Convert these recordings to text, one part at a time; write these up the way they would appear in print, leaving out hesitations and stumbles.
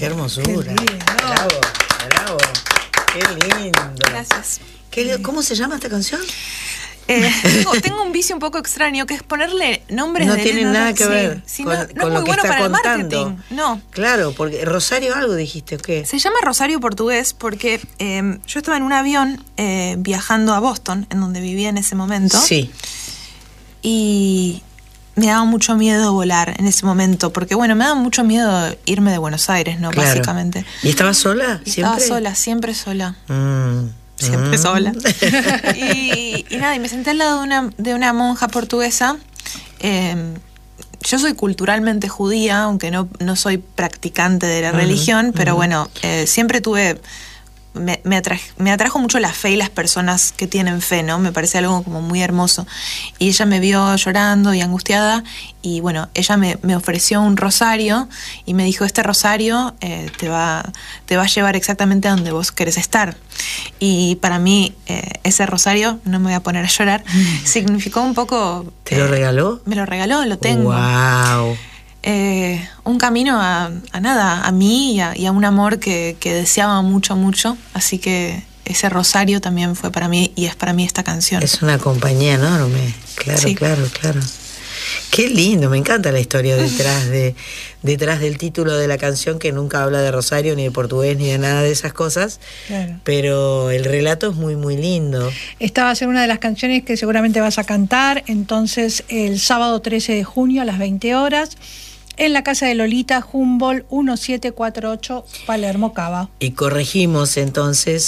Qué hermosura. Qué lindo. Bravo, bravo. Qué lindo. Gracias. ¿Cómo se llama esta canción? Tengo un vicio un poco extraño, que es ponerle nombres No de tiene nada que ver sí, con no es lo muy que bueno está para contando. el marketing. No. Claro, porque Rosario algo dijiste, ¿o qué? Se llama Rosario Portugués porque yo estaba en un avión viajando a Boston, en donde vivía en ese momento. Sí. Y me daba mucho miedo volar en ese momento, porque bueno, me daba mucho miedo irme de Buenos Aires, ¿no? Claro. Básicamente. ¿Y estabas sola? Y ¿Siempre? estaba sola, siempre sola. Siempre sola. Y nada, y me senté al lado de una monja portuguesa. Yo soy culturalmente judía, aunque no soy practicante de la religión, pero bueno, siempre tuve... Me atrajo mucho la fe y las personas que tienen fe, ¿no? Me parece algo como muy hermoso. Y ella me vio llorando y angustiada y bueno, ella me ofreció un rosario y me dijo, este rosario te va a llevar exactamente a donde vos querés estar. Y para mí ese rosario, no me voy a poner a llorar, significó un poco... ¿Te lo regaló? Me lo regaló, lo tengo. ¡Wow! Un camino a nada, a mí y a un amor que deseaba mucho, mucho. Así que ese rosario también fue para mí y es para mí esta canción. Es una compañía enorme. Claro, Sí. claro. Qué lindo, me encanta la historia detrás del título de la canción, que nunca habla de Rosario, ni de portugués, ni de nada de esas cosas. Claro. Pero el relato es muy, muy lindo. Esta va a ser una de las canciones que seguramente vas a cantar, entonces el sábado 13 de junio a las 20 horas, en la casa de Lolita, Humboldt 1748, Palermo, Cava. Y corregimos entonces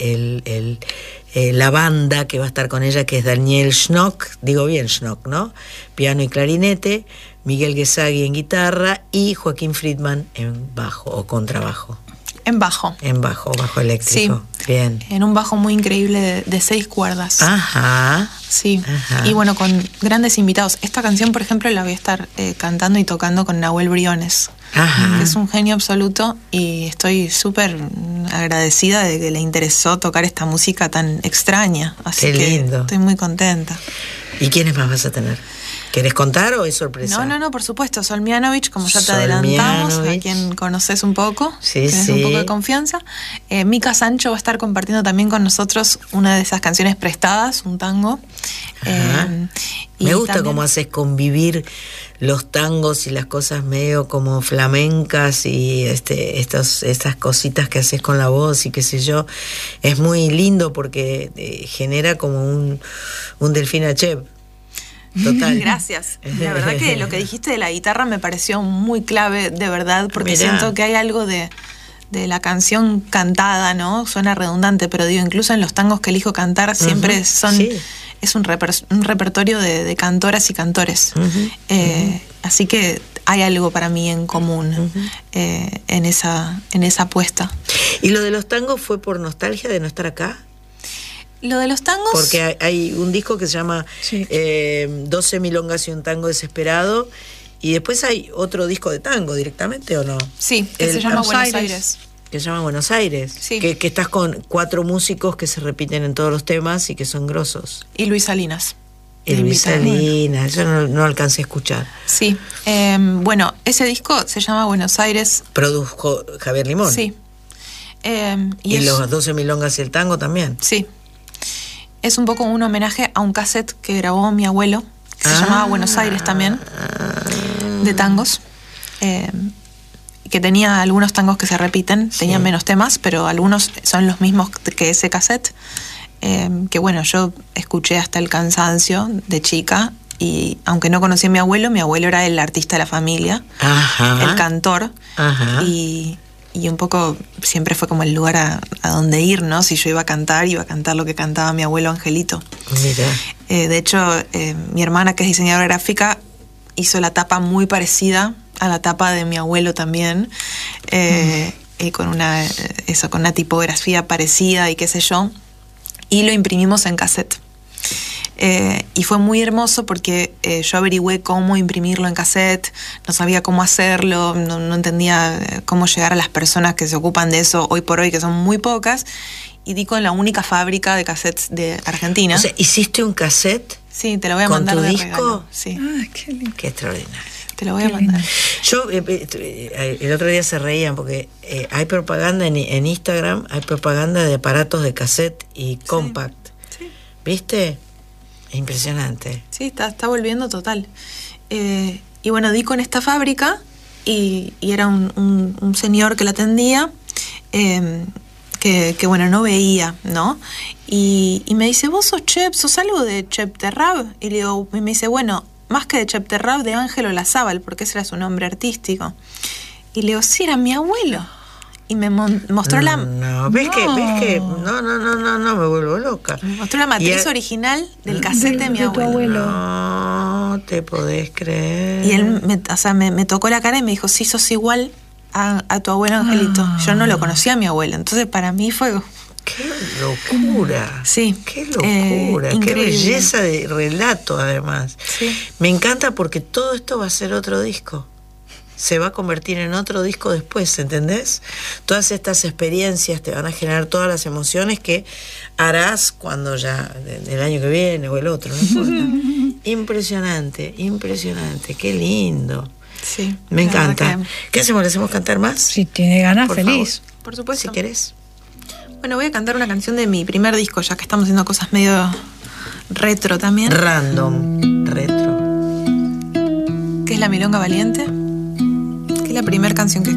la banda que va a estar con ella, que es Daniel Schnock, digo bien Schnock, ¿no? Piano y clarinete, Miguel Guesagui en guitarra y Joaquín Friedman en bajo o contrabajo. En bajo. En bajo eléctrico. Sí. Bien. En un bajo muy increíble de 6 cuerdas. Ajá. Sí. Ajá. Y bueno, con grandes invitados. Esta canción, por ejemplo, la voy a estar cantando y tocando con Nahuel Briones. Ajá. Que es un genio absoluto y estoy súper agradecida de que le interesó tocar esta música tan extraña. Así Qué que lindo. estoy muy contenta. ¿Y quiénes más vas a tener? ¿Querés contar o es sorpresa? No, por supuesto. Sol Mianovich, como ya te Sol adelantamos, Mianovich. a quien conoces un poco, Sí, tenés sí. un poco de confianza. Mica Sancho va a estar compartiendo también con nosotros una de esas canciones prestadas, un tango. Y me gusta también, cómo haces convivir los tangos y las cosas medio como flamencas y estas cositas que haces con la voz y qué sé yo. Es muy lindo porque genera como un Delfín Achev. Total. Gracias. La verdad que lo que dijiste de la guitarra me pareció muy clave, de verdad, porque Mirá. siento que hay algo de la canción cantada, ¿no? Suena redundante, pero digo, incluso en los tangos que elijo cantar siempre son... Sí. Es un repertorio de cantoras y cantores. Así que hay algo para mí en común en esa apuesta. ¿Y lo de los tangos fue por nostalgia de no estar acá? Lo de los tangos... Porque hay un disco que se llama Sí. 12 milongas y un tango desesperado, y después hay otro disco de tango directamente, ¿o no? Sí, que se llama Buenos Buenos Aires. Aires. Que se llama Buenos Aires. Sí. Que estás con 4 músicos que se repiten en todos los temas y que son grosos. Y Luis Salinas. Y Luis Salinas, yo no alcancé a escuchar. Sí. Bueno, ese disco se llama Buenos Aires. Produjo Javier Limón. Sí. Y los 12 milongas y el tango también. Sí. Es un poco un homenaje a un cassette que grabó mi abuelo, que se llamaba Buenos Aires también, de tangos, que tenía algunos tangos que se repiten, tenían menos temas, pero algunos son los mismos que ese cassette, que bueno, yo escuché hasta el cansancio de chica, y aunque no conocí a mi abuelo era el artista de la familia, Ajá. el cantor, Ajá. y un poco siempre fue como el lugar a donde ir, ¿no? Si yo iba a cantar lo que cantaba mi abuelo Angelito. Mira. De hecho, mi hermana, que es diseñadora gráfica, hizo la tapa muy parecida a la tapa de mi abuelo también, con una tipografía parecida y qué sé yo, y lo imprimimos en cassette. Y fue muy hermoso porque yo averigüé cómo imprimirlo en cassette, no sabía cómo hacerlo, no entendía cómo llegar a las personas que se ocupan de eso hoy por hoy, que son muy pocas, y di con la única fábrica de cassettes de Argentina. O sea, ¿hiciste un cassette? Sí, te lo voy a ¿Con mandar tu de disco? regalo. Sí. Ah, qué lindo. Qué extraordinario. Te lo voy a mandar. Yo, el otro día se reían porque hay propaganda en Instagram, hay propaganda de aparatos de cassette y compact. Sí. ¿Viste? Impresionante. Sí, está volviendo total. Y bueno, di con esta fábrica y era un señor que la atendía, que bueno, no veía, ¿no? Y me dice, ¿vos sos chef? ¿Sos algo de Chef Terrab? Y me dice, bueno, más que de Chef Terrab, de Ángelo Lazábal, porque ese era su nombre artístico. Y le digo, sí, era mi abuelo. Y me mostró la... No, ¿ves que? No, me vuelvo loca. Me mostró la matriz original del cassette de mi abuelo. No te podés creer. Y él me tocó la cara y me dijo, sí, sos igual a tu abuelo Angelito. Yo no lo conocía a mi abuelo. Entonces para mí fue... ¡Qué locura! Sí. ¡Qué locura! ¡Qué belleza de relato, además! Sí. Me encanta porque todo esto va a ser otro disco. Se va a convertir en otro disco después, ¿entendés? Todas estas experiencias te van a generar todas las emociones que harás cuando ya, el año que viene o el otro, no importa. Impresionante, qué lindo. Sí. Me encanta. ¿Qué hacemos? ¿Le hacemos cantar más? Si tiene ganas, Por feliz. favor. Por supuesto. Si querés. Bueno, voy a cantar una canción de mi primer disco, ya que estamos haciendo cosas medio retro también. Random, retro. Que es La Milonga Valiente, que es la primera canción que